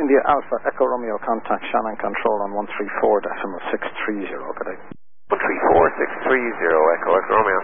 India Alpha, Echo Romeo, contact Shannon Control on 134.630, good day. 134.630, Echo Romeo.